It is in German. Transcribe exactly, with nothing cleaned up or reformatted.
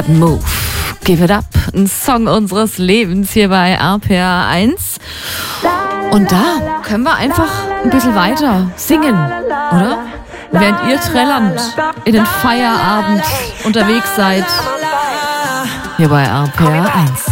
Move, Give It Up, ein Song unseres Lebens hier bei R P R eins. Und da können wir einfach ein bisschen weiter singen, oder? Während ihr trällernd in den Feierabend unterwegs seid, hier bei R P R eins.